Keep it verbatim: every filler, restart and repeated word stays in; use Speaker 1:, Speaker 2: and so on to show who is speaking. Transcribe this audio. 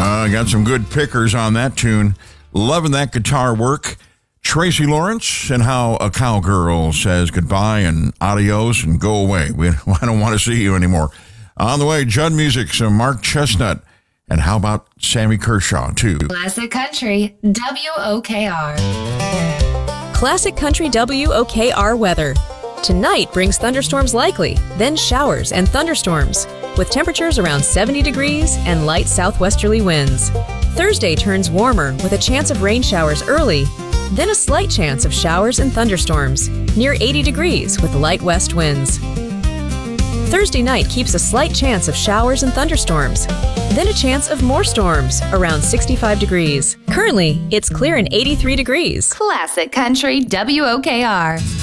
Speaker 1: Uh, got some good pickers on that tune. Loving that guitar work. Tracy Lawrence and how a cowgirl says goodbye and adios and go away. We, I don't want to see you anymore. On the way, Judd Music, some Mark Chestnut. And how about Sammy Kershaw, too?
Speaker 2: Classic Country, W O K R.
Speaker 3: Classic Country W O K R weather. Tonight brings thunderstorms likely, then showers and thunderstorms, with temperatures around seventy degrees and light southwesterly winds. Thursday turns warmer with a chance of rain showers early, then a slight chance of showers and thunderstorms, near eighty degrees with light west winds. Thursday night keeps a slight chance of showers and thunderstorms, then a chance of more storms, around sixty-five degrees. Currently, it's clear and eighty-three degrees.
Speaker 2: Classic Country, W O K R.